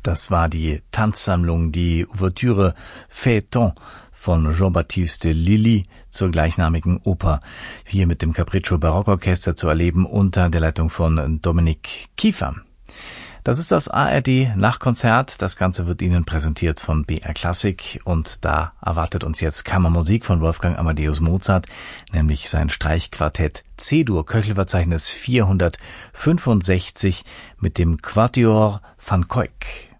Das war die Tanzsammlung, die Ouvertüre Feuilleton von Jean-Baptiste Lully zur gleichnamigen Oper, hier mit dem Capriccio Barockorchester zu erleben unter der Leitung von Dominik Kiefer. Das ist das ARD Nachtkonzert. Das Ganze wird Ihnen präsentiert von BR Classic und da erwartet uns jetzt Kammermusik von Wolfgang Amadeus Mozart, nämlich sein Streichquartett C-Dur, Köchelverzeichnis 465 mit dem Quatuor van Cuyck.